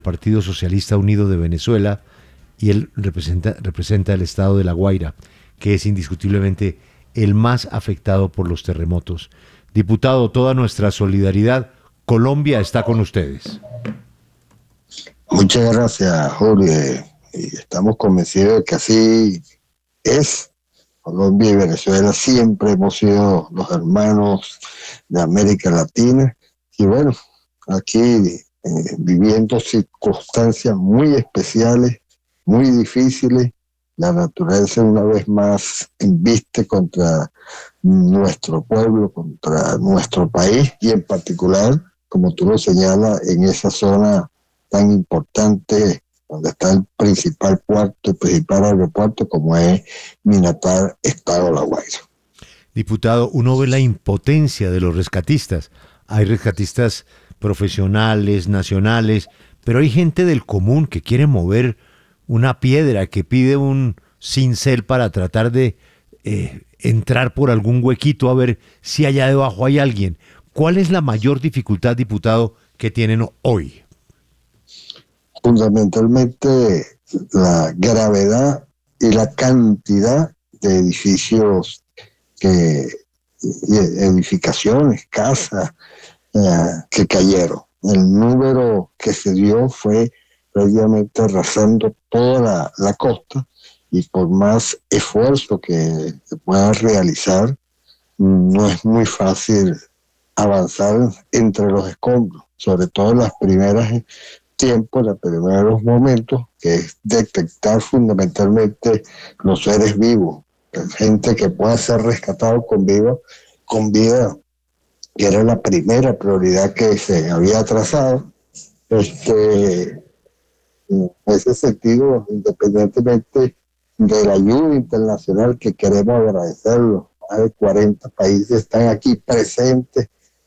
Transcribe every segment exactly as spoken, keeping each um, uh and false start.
Partido Socialista Unido de Venezuela, y él representa, representa el estado de La Guaira, que es indiscutiblemente el más afectado por los terremotos. Diputado, toda nuestra solidaridad. Colombia está con ustedes. Muchas gracias, Jorge. Y estamos convencidos de que así es. Colombia y Venezuela siempre hemos sido los hermanos de América Latina. Y bueno, aquí eh, viviendo circunstancias muy especiales, muy difíciles, la naturaleza una vez más embiste contra nuestro pueblo, contra nuestro país, y en particular, como tú lo señalas, en esa zona tan importante donde está el principal puerto, el principal aeropuerto, como es Minatar, estado de La Guaira. Diputado, uno ve la impotencia de los rescatistas. Hay rescatistas profesionales, nacionales, pero hay gente del común que quiere mover una piedra, que pide un cincel para tratar de eh, entrar por algún huequito a ver si allá debajo hay alguien. ¿Cuál es la mayor dificultad, diputado, que tienen hoy? Fundamentalmente la gravedad y la cantidad de edificios, que, edificaciones, casas eh, que cayeron. El número que se dio fue prácticamente arrasando toda la, la costa, y por más esfuerzo que se pueda realizar, no es muy fácil avanzar entre los escombros, sobre todo en las primeras tiempos, los primeros momentos, que es detectar fundamentalmente los seres vivos, gente que pueda ser rescatado con vida, con vida, que era la primera prioridad que se había trazado. Este, en ese sentido, independientemente de la ayuda internacional, que queremos agradecerlo, más de cuarenta países están aquí presentes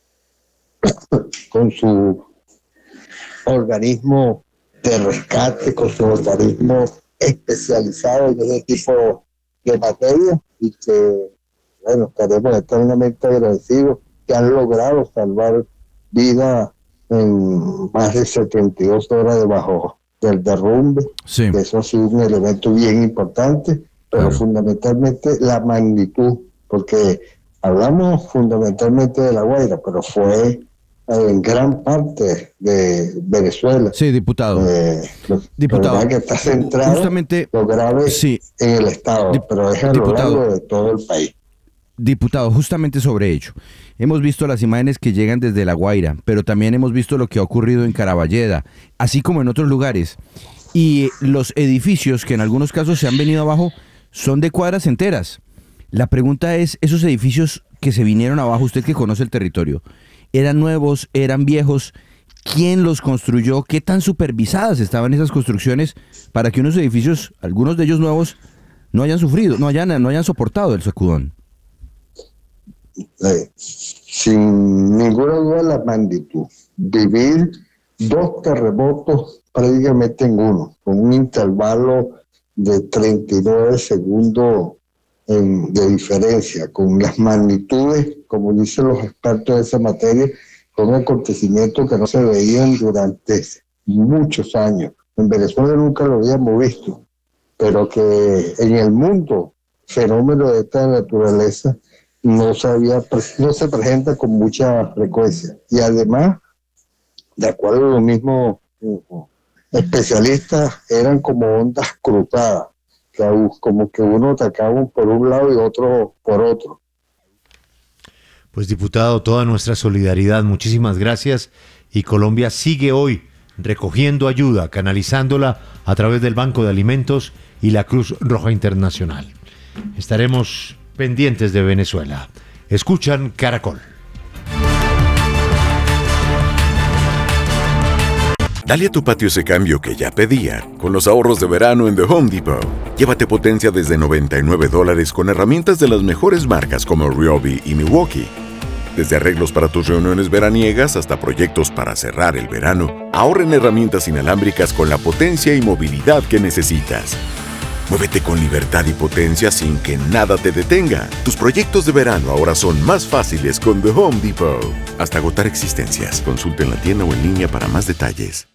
con su organismo de rescate, con su organismo especializado en ese tipo de materia, y que, bueno, estaremos eternamente agradecidos, que han logrado salvar vida en más de setenta y dos horas debajo del derrumbe. Sí. Eso ha sido un elemento bien importante, pero claro, fundamentalmente la magnitud, porque hablamos fundamentalmente de La Guaira, pero fue en gran parte de Venezuela. Sí, diputado. Eh, lo, diputado. Lo que está centrado, justamente, lo grave, sí, en el Estado, dip, pero es a lo largo de todo el país. Diputado, justamente sobre ello. Hemos visto las imágenes que llegan desde La Guaira, pero también hemos visto lo que ha ocurrido en Caraballeda, así como en otros lugares. Y los edificios que en algunos casos se han venido abajo son de cuadras enteras. La pregunta es, esos edificios que se vinieron abajo, usted que conoce el territorio, ¿eran nuevos, eran viejos? ¿Quién los construyó? ¿Qué tan supervisadas estaban esas construcciones para que unos edificios, algunos de ellos nuevos, no hayan sufrido, no hayan, no hayan soportado el sacudón? Eh, sin ninguna duda la magnitud. Vivir dos terremotos prácticamente en uno, con un intervalo de treinta y nueve segundos en, de diferencia, con las magnitudes, como dicen los expertos de esa materia, con acontecimientos que no se veían durante muchos años. En Venezuela nunca lo habíamos visto, pero que en el mundo fenómenos de esta naturaleza no se, había, no se presenta con mucha frecuencia. Y además, de acuerdo a los mismos especialistas, eran como ondas cruzadas, como que uno atacaba por un lado y otro por otro. Pues diputado, toda nuestra solidaridad, muchísimas gracias, y Colombia sigue hoy recogiendo ayuda, canalizándola a través del Banco de Alimentos y la Cruz Roja Internacional. Estaremos pendientes de Venezuela. Escuchan Caracol. Dale a tu patio ese cambio que ya pedía con los ahorros de verano en The Home Depot. Llévate potencia desde noventa y nueve dólares con herramientas de las mejores marcas como Ryobi y Milwaukee. Desde arreglos para tus reuniones veraniegas hasta proyectos para cerrar el verano, ahorra en herramientas inalámbricas con la potencia y movilidad que necesitas. Muévete con libertad y potencia sin que nada te detenga. Tus proyectos de verano ahora son más fáciles con The Home Depot. Hasta agotar existencias. Consulta en la tienda o en línea para más detalles.